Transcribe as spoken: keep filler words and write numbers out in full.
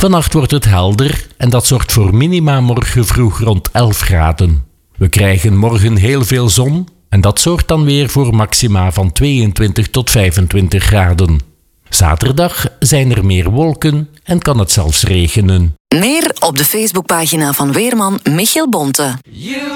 Vannacht wordt het helder en dat zorgt voor minima morgen vroeg rond elf graden. We krijgen morgen heel veel zon en dat zorgt dan weer voor maxima van tweeëntwintig tot vijfentwintig graden. Zaterdag zijn er meer wolken en kan het zelfs regenen. Meer op de Facebookpagina van weerman Michiel Bonte.